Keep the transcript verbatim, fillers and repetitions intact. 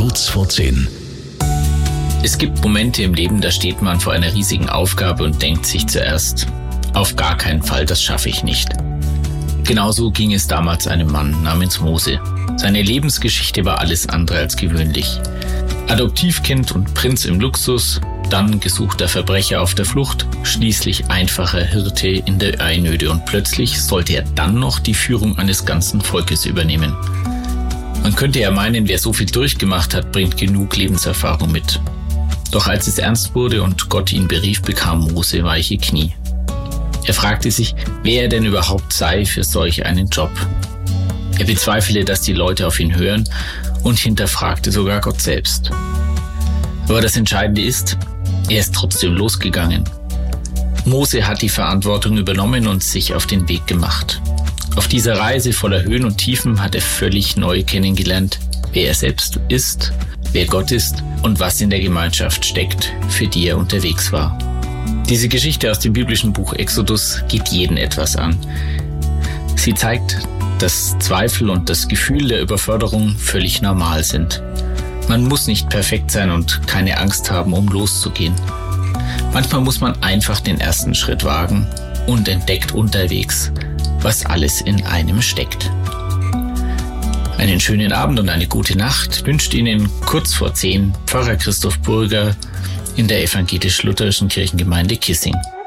Kurz vor zehn. Es gibt Momente im Leben, da steht man vor einer riesigen Aufgabe und denkt sich zuerst, auf gar keinen Fall, das schaffe ich nicht. Genauso ging es damals einem Mann namens Mose. Seine Lebensgeschichte war alles andere als gewöhnlich. Adoptivkind und Prinz im Luxus, dann gesuchter Verbrecher auf der Flucht, schließlich einfacher Hirte in der Einöde und plötzlich sollte er dann noch die Führung eines ganzen Volkes übernehmen. Man könnte ja meinen, wer so viel durchgemacht hat, bringt genug Lebenserfahrung mit. Doch als es ernst wurde und Gott ihn berief, bekam Mose weiche Knie. Er fragte sich, wer er denn überhaupt sei für solch einen Job. Er bezweifele, dass die Leute auf ihn hören und hinterfragte sogar Gott selbst. Aber das Entscheidende ist, er ist trotzdem losgegangen. Mose hat die Verantwortung übernommen und sich auf den Weg gemacht. Auf dieser Reise voller Höhen und Tiefen hat er völlig neu kennengelernt, wer er selbst ist, wer Gott ist und was in der Gemeinschaft steckt, für die er unterwegs war. Diese Geschichte aus dem biblischen Buch Exodus geht jeden etwas an. Sie zeigt, dass Zweifel und das Gefühl der Überforderung völlig normal sind. Man muss nicht perfekt sein und keine Angst haben, um loszugehen. Manchmal muss man einfach den ersten Schritt wagen und entdeckt unterwegs, was alles in einem steckt. Einen schönen Abend und eine gute Nacht wünscht Ihnen kurz vor zehn Pfarrer Christoph Burger in der evangelisch-lutherischen Kirchengemeinde Kissing.